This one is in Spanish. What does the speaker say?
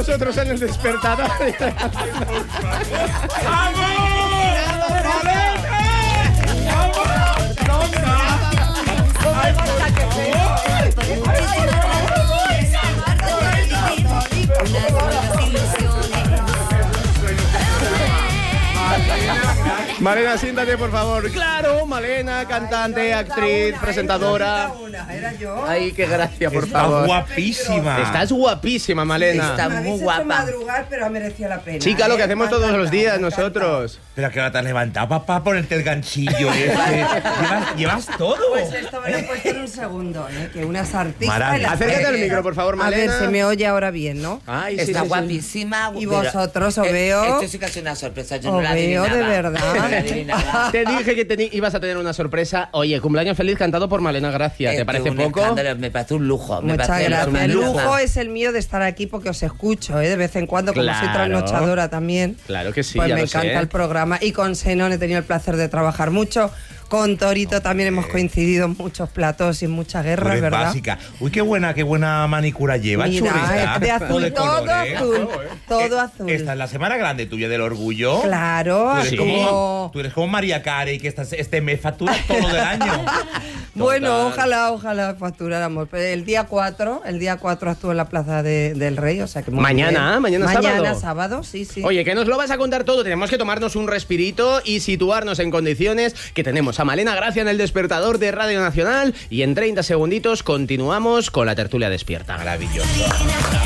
nosotros en el despertador. Malena, siéntate, por favor. Claro, Malena, cantante, actriz, presentadora. Era yo. Ay, qué gracia, por favor. Estás guapísima. Estás guapísima, Malena. Está muy Me habéis guapa. hecho madrugar, pero ha merecido la pena. Chica, lo que hacemos todos los días Me ha encantado. nosotros. Pero que ahora te has levantado, papá, ponerte el ganchillo ese. ¿Llevas todo? Pues esto me lo he puesto en un segundo, ¿eh? Que unas artistas... Maravilla. en las Acércate al carreras. micro, por favor, A Malena. ver, se me oye ahora bien, ¿no? Ay, sí, Está sí, sí. guapísima. Y pero- vosotros os veo- Esto sí que es una sorpresa. Yo no Os la veo de adivinaba. verdad. No la adivinaba. Te dije que ibas a tener una sorpresa. Oye, cumpleaños feliz cantado por Malena Gracia. ¿Te parece Un poco? escándalo, me parece un lujo. me Muchas parece gracias. un El lujo es el mío de estar aquí porque os escucho, de vez en cuando, como soy Claro. trasnochadora también. Claro que sí, Pues ya me lo sé. encanta el programa. Y con Senón he tenido el placer de trabajar mucho. Con Torito también hemos coincidido en muchos platos y en muchas Tú guerras, eres ¿verdad? básica. Uy, qué buena manicura lleva. Mira, churrita. de azul, todo colores. azul. Todo azul. Esta es la semana grande tuya del orgullo. Claro, Tú eres, así como, tú eres como María Carey, que este mes facturas todo del año. Bueno, Total. ojalá facturáramos. Pero el día 4 actúo en la Plaza del Rey, o sea que muy Mañana, bien. mañana sábado. Mañana sábado, sí. Oye, que nos lo vas a contar todo. Tenemos que tomarnos un respirito y situarnos en condiciones. Que tenemos a Malena Gracia en el despertador de Radio Nacional. Y en 30 segunditos continuamos con la tertulia despierta. Maravilloso.